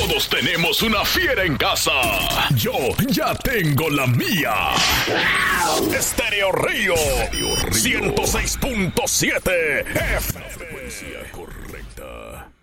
Todos tenemos una fiera en casa. Yo ya tengo la mía. Estéreo Río 106.7 F. La frecuencia correcta.